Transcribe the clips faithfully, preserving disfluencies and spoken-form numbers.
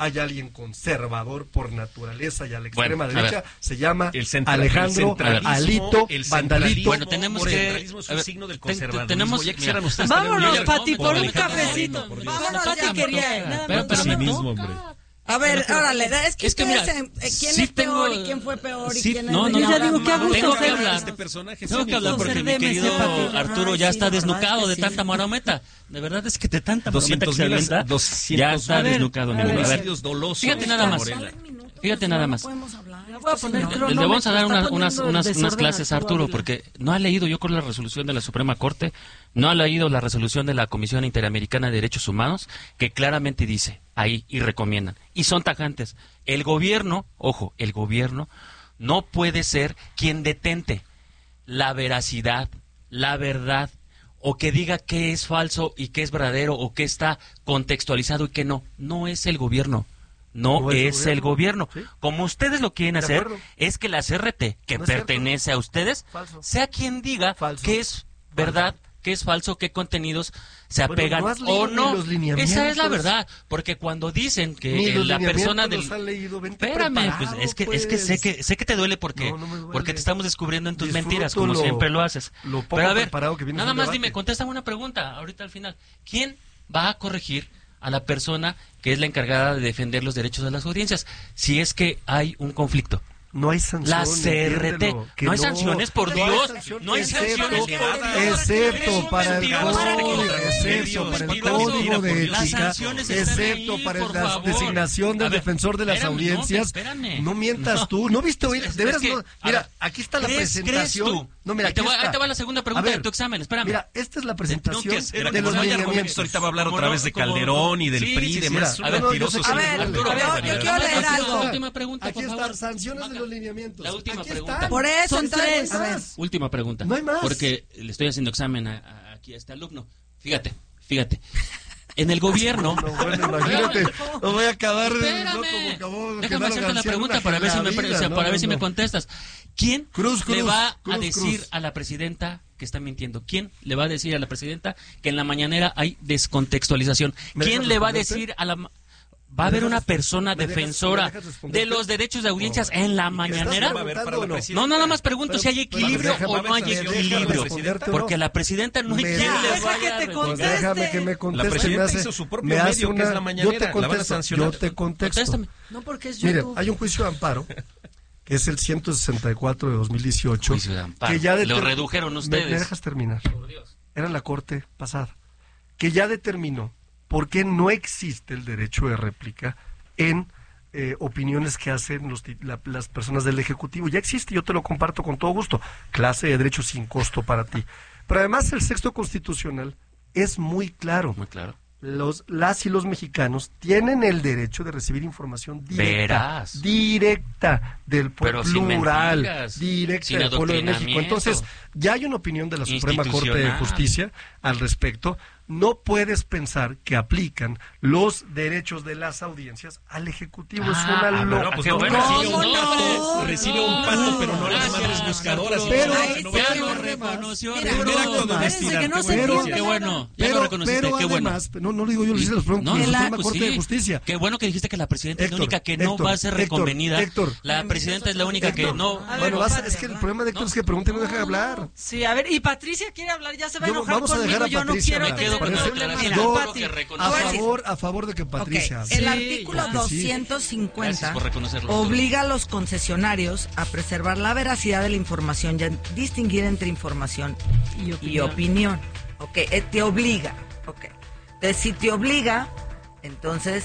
hay alguien conservador por naturaleza y a la extrema bueno, derecha, a se llama el central, Alejandro el Alito el Vandalito. Bueno, tenemos el que... centralismo es un ver, signo del ten, conservadurismo. tenemos, ya quisieran mira, ustedes vámonos, tener Pati, por un Alejandro cafecito. Moreno, por Dios. Vámonos, Pati ya, quería, nada nada más más nos cinismo, toca. hombre. A ver, Pero, pero, órale, es que es que ustedes, mira, eh, ¿quién sí es peor tengo- y quién fue peor y sí, quién no, es no, de yo ya digo, ¿qué Abraham? gusto Tengo que ser- hablar. Este personaje Tengo que hablar Con porque ser mi D M C, querido Pati. Arturo Ay, ya sí, está la verdad desnucado es que de sí. tanta marometa. De verdad es que de tanta marometa que doscientos se mil, avienta, doscientos ya está A ver, desnucado. a mi ver. amor. A ver, homicidios dolosos. fíjate nada más. Fíjate nada más. No podemos hablar. Le voy a poner Este cronómetro, señor. Le vamos a dar está unas, poniendo unas, el unas, desorden unas clases a Arturo Arturo, Ávila. porque no ha leído, yo creo, la resolución de la Suprema Corte, no ha leído la resolución de la Comisión Interamericana de Derechos Humanos, que claramente dice ahí y recomiendan, y son tajantes. El gobierno, ojo, el gobierno no puede ser quien detente la veracidad, la verdad, o que diga qué es falso y qué es verdadero, o qué está contextualizado y qué no. No es el gobierno. No, No es es el el gobierno. gobierno, ¿sí? Como ustedes lo quieren De hacer, acuerdo. es que la C R T, que No es cierto. pertenece a ustedes, Falso. sea quien diga Falso. qué es verdad, qué es falso, qué contenidos se Bueno, apegan no has leído o ni no. los lineamientos. Esa es la verdad, porque cuando dicen que Ni eh, los la persona lineamientos del los han leído, vente Espérame, pues preparado, es que pues. es que sé que sé que te duele porque No, no me duele. porque te estamos descubriendo en tus Disfruto mentiras como lo- siempre lo haces. lo poco Pero a ver, preparado que vienes nada a un más debate. dime, contéstame una pregunta ahorita al final. ¿Quién va a corregir a la persona que es la encargada de defender los derechos de las audiencias si es que hay un conflicto? No hay sanciones. La C R T. entiéndelo, que No hay sanciones, por No Dios. hay sanciones, No hay excepto- sanciones, por Dios. Excepto para el Mentiroso, código, mentiroso, excepto para el mentiroso. código de Las ética, sanciones están excepto ahí, para por la favor. designación del A ver, defensor de las espérame, no, audiencias. espérame. No mientas No. tú. ¿No viste hoy? Es- De es veras que, no. a Mira, ver, aquí está la ¿crees- presentación. crees tú? No, mira, Ahí te aquí va- está. ahí te va la segunda pregunta A ver, de tu examen, espérame. Mira, esta es la presentación Tengo que hacer- de como los no hay argumentos, lineamientos. Ahorita va a hablar Como otra no, vez de como- Calderón y del Sí, P R I sí, y sí, demás. mira, Un no, no, yo mentiroso. sé sin que- A ver, Arturo, a ver, Arturo, yo quiero Aquí leer está algo. La última pregunta, Aquí por están favor. sanciones de los lineamientos. La última Aquí pregunta. están. Por eso, Son entonces, tres. a ver. Última pregunta. No hay más. Porque le estoy haciendo examen a- a- aquí a este alumno. Fíjate, fíjate. En el gobierno... No, bueno, imagínate, no voy a acabar Espérame. ¿no? como acabó Déjame Genaro hacerte la García pregunta Luna para ver si en me, la pre- vida, o sea, no, para ver no, si me no. contestas. ¿Quién Cruz, le cruz, va a cruz, decir cruz. a la presidenta que está mintiendo? ¿Quién le va a decir a la presidenta que en la mañanera hay descontextualización? ¿Me ¿Quién dejas le va a responderte? decir a la... ma- ¿Va a ¿Me haber dejas una resp- persona me dejas- defensora me dejas responderte? de los derechos de audiencias No. en la ¿Estás mañanera? preguntando Va a haber para o la no? presidenta. No, nada más pregunto Pero- si hay pero equilibrio déjame- o no hay ¿me dejas equilibrio. responderte o no? Porque la presidenta no hay Me quien dejas- le Deja vaya que a te responder. Pues conteste. déjame que me conteste. La presidenta me hace- hizo su propio me hace medio, que una- es la mañanera. Yo te La van a contesto, sancionar. yo te contesto. Contéstame. No, porque es Mire, YouTube. hay un juicio de amparo, que es el ciento sesenta y cuatro de dos mil dieciocho. Juicio de amparo. Que ya Lo deter- redujeron ¿Me- ustedes. ¿Me dejas terminar? Era la corte pasada. Que ya determinó por qué no existe el derecho de réplica en eh, opiniones que hacen los ti- la- las personas del Ejecutivo. Ya existe, yo te lo comparto con todo gusto. Clase de derecho sin costo para ti. Pero además el texto constitucional es muy claro. Muy claro. Los, las y los mexicanos tienen el derecho de recibir información directa, Verás. directa del Pero pueblo, sin plural, mentiras, directa sin del pueblo de México. adoctrinamiento. Entonces, ya hay una opinión de la Suprema Corte de Institucional. Justicia al respecto. No puedes pensar que aplican los derechos de las audiencias al Ejecutivo. Ah, es una ah, locura. No, pues Qué no, bueno. recibe un ¿Cómo pato, no? recibe un pato, pero no las Gracias, madres buscadoras. Arturo. Pero- Ahí no, está. Ya lo además- reconoció. Mira, Arturo. primer acto de Espérense honestidad, que no qué se bueno. entiende Qué nada. bueno. Ya Pero, lo reconociste. pero Qué bueno. además, no, no lo digo yo, lo dice la Suprema, No, la ah, Suprema pues Corte sí. de Justicia. Qué bueno que dijiste que la presidenta es la Héctor, única que no Héctor, va a ser Héctor, reconvenida. Héctor. La presidenta es la única que Héctor, no. A ver, Bueno, vas a- compadre, es que el habla. problema de Héctor No. es que pregunta y no deja de hablar. Sí, a ver, y Patricia quiere hablar, ya se va a Yo- enojar vamos a conmigo, dejar a yo no Patricia quiero hablar. Me quedo con tener la problemas. declaración Mira, Yo, Arturo, Pati, que a reconoce. favor, a favor de que Patricia Ok, hable. el Sí, artículo ya. doscientos Gracias cincuenta por reconocerlo, Arturo. obliga a los concesionarios a preservar la veracidad de la información y a distinguir entre información Y y opinión. opinión. Ok, eh, te obliga. Ok. Entonces, si te obliga, entonces,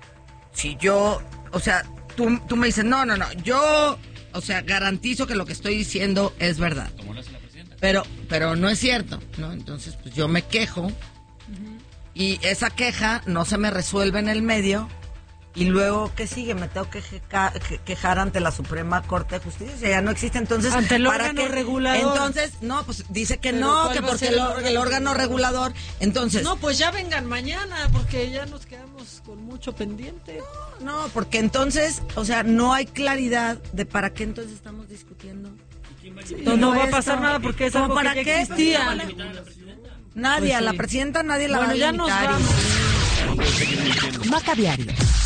si yo, o sea, tú, tú me dices, no, no, no, yo, o sea, garantizo que lo que estoy diciendo es verdad. Como lo hace la presidenta. Pero, pero no es cierto, ¿no? Entonces, pues yo me quejo y esa queja no se me resuelve en el medio y luego, ¿qué sigue? Me tengo que jeca- que- quejar ante la Suprema Corte de Justicia, ya no existe, entonces... Ante el ¿para órgano qué? regulador. Entonces, no, pues dice que Pero no, ¿cuál que va a porque ser el, el or- órgano el órgano regulador, entonces... No, pues ya vengan mañana, porque ya nos quedamos con mucho pendiente. No, porque entonces, o sea, no hay claridad de para qué entonces estamos discutiendo. No, no va a esto. pasar nada porque es ¿Cómo algo para que qué? ya existía. Nadie, Pues a la sí. presidenta nadie la Bueno, va a ya nos limitar. vamos. Maca Diario.